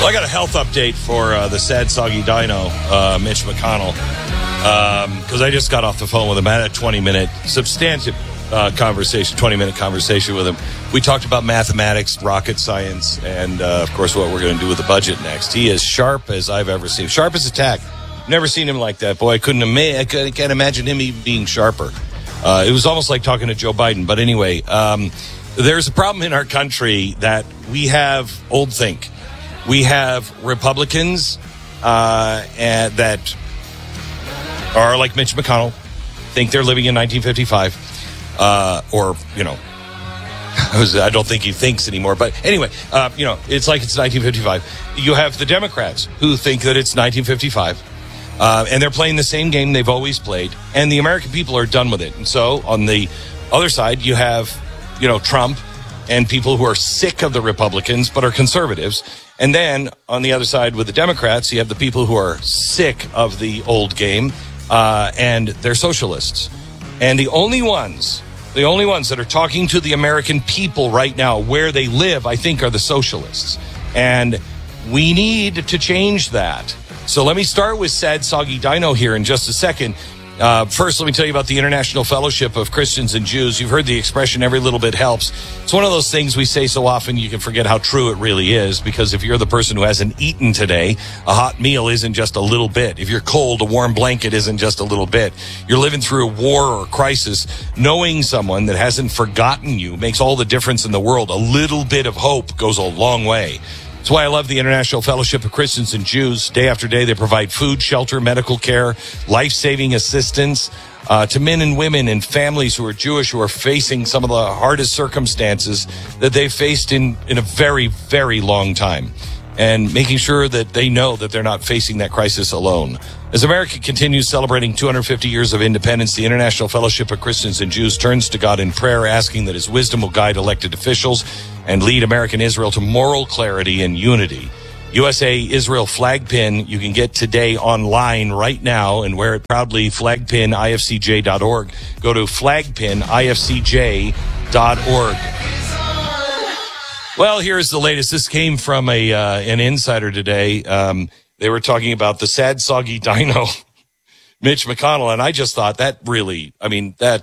Well, I got a health update for the sad, soggy dino, Mitch McConnell, because I just got off the phone with him. I had a 20-minute substantive conversation, 20-minute conversation with him. We talked about mathematics, rocket science, and, of course, what we're going to do with the budget next. He is sharp as I've ever seen. Sharp as a tack. Never seen him like that. Boy, I can't imagine him even being sharper. It was almost like talking to Joe Biden. But anyway, there's a problem in our country that we have old think. We have Republicans and that are like Mitch McConnell, think they're living in 1955, or, you know, I don't think he thinks anymore. But anyway, you know, it's like it's 1955. You have the Democrats who think that it's 1955, and they're playing the same game they've always played, and the American people are done with it. And so on the other side, you have, you know, Trump and people who are sick of the Republicans but are conservatives. And then on the other side with the Democrats, you have the people who are sick of the old game, and they're socialists. And the only ones that are talking to the American people right now where they live, I think, are the socialists. And we need to change that. So let me start with Sad Soggy Dino here in just a second. First, let me tell you about the International Fellowship of Christians and Jews. You've heard the expression, every little bit helps. It's one of those things we say so often you can forget how true it really is, because if you're the person who hasn't eaten today, a hot meal isn't just a little bit. If you're cold, a warm blanket isn't just a little bit. You're living through a war or crisis. Knowing someone that hasn't forgotten you makes all the difference in the world. A little bit of hope goes a long way. That's why I love the International Fellowship of Christians and Jews. Day after day, they provide food, shelter, medical care, life-saving assistance to men and women and families who are Jewish, who are facing some of the hardest circumstances that they've faced in a very, very long time, and making sure that they know that they're not facing that crisis alone. As America continues celebrating 250 years of independence, the International Fellowship of Christians and Jews turns to God in prayer, asking that his wisdom will guide elected officials and lead American Israel to moral clarity and unity. USA Israel flag pin you can get today online right now and wear it proudly, flagpinifcj.org. Go to flagpinifcj.org. Well, here's the latest. This came from an insider today. They were talking about the sad, soggy dino, Mitch McConnell, and I just thought that really, I mean, that